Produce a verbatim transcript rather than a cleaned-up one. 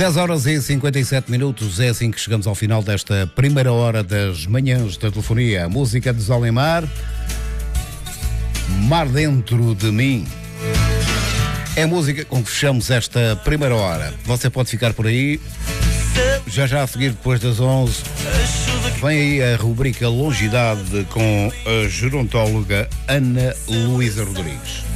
dez horas e cinquenta e sete minutos, é assim que chegamos ao final desta primeira hora das manhãs da telefonia. A música de Zolimar, Mar Dentro de Mim. É a música com que fechamos esta primeira hora. Você pode ficar por aí. Já já a seguir, depois das onze, vem aí a rubrica Longidade com a gerontóloga Ana Luísa Rodrigues.